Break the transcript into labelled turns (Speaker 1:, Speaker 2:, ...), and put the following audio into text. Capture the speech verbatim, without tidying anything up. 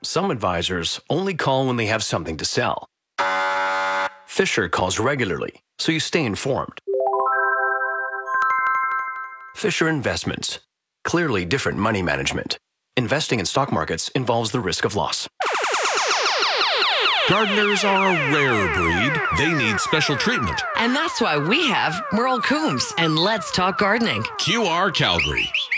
Speaker 1: Some advisors only call when they have something to sell. Fisher calls regularly, so you stay informed. Fisher Investments. Clearly different money management. Investing in stock markets involves the risk of loss.
Speaker 2: Gardeners are a rare breed. They need special treatment.
Speaker 3: And that's why we have Merle Coombs and Let's Talk Gardening.
Speaker 2: Q R Calgary.